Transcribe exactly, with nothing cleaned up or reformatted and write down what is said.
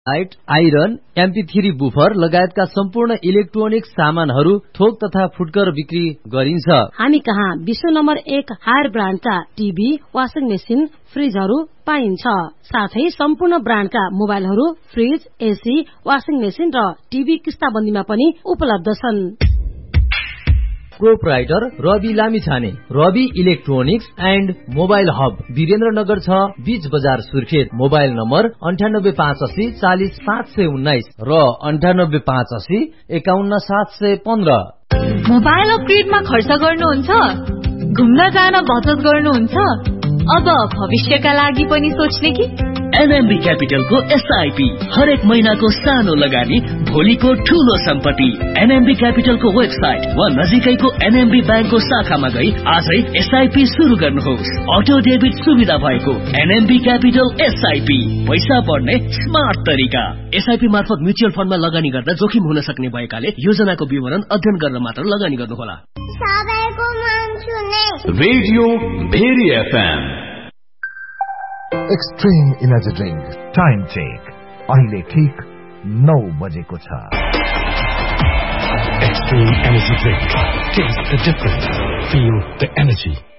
Light, iron, MP three buffer लगायतका सम्पूर्ण electronic सामानहरू थोक तथा फुटकर बिक्री गरिन्छ। हामी कहाँ विश्व नम्बर एक हायर ब्रान्डका टिभी, वाशिङ मेसिन, फ्रिजहरू पाइन्छ। साथै सम्पूर्ण ब्रान्डका मोबाइलहरू, फ्रिज, एसी, वाशिङ मेसिन र टिभी किस्ताबन्दीमा पनि उपलब्ध छन्। Proprietor Rabi Lamichhane, Rabi electronics and mobile hub, Birendranagar छ, बीच बजार सुर्खेत। मोबाइल नम्बर अन्ठानब्बे पाँच असी चालिस पाँच सय उन्नाइस र अन्ठानब्बे पाँच असी एकाउन्न सात सय पन्ध्र। मोबाइल अपग्रेडमा खर्च गर्नुहुन्छ, घुम्न जान बचत गर्नुहुन्छ, अब भविष्यका लागि पनि सोच्ने कि? एनएमबी क्यापिटलको एसआईपी हरेक महिनाको सानो लगानी, भोलिको ठूलो सम्पत्ति। एनएमबी क्यापिटलको वेबसाइट वा नजिकैको एनएमबी ब्याङ्कको शाखामा गई आजै एसआईपी शुरू गर्नुहोस्। अटो डेबिट सुविधा भएको एनएमबी क्यापिटल एसआईपी, पैसा बढ्ने स्मार्ट तरिका। एसआईपी मार्फत म्युचुअल फन्डमा लगानी गर्दा जोखिम हुन सक्ने भएकाले योजनाको विवरण अध्ययन गरेर मात्र लगानी गर्नुहोला। Radio very FM. Extreme energy drink time check अहिले ठीक नौ बजेको छ। Extreme energy drink. Taste the difference. Feel the energy.